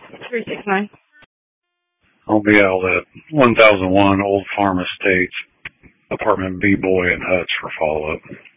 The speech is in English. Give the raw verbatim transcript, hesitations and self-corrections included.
three six nine. I'll be out at one thousand one Old Farm Estates, apartment B Boy and Huts for follow-up.